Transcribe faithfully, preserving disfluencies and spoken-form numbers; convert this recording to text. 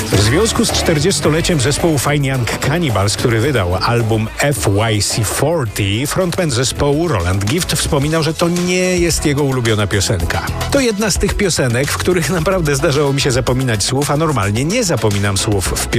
W związku z czterdziestoleciem zespołu Fine Young Cannibals, który wydał album F Y C czterdzieści, frontman zespołu Roland Gift wspominał, że to nie jest jego ulubiona piosenka. To jedna z tych piosenek, w których naprawdę zdarzało mi się zapominać słów, a normalnie nie zapominam słów w piosenkach.